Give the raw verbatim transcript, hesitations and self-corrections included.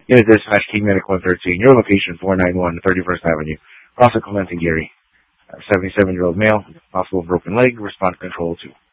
Unit Dispatch, King Medic one thirteen. Your location, four ninety-one thirty-first Avenue. Crossing Clemente, Geary. seventy-seven-year-old male, possible broken leg, respond control two.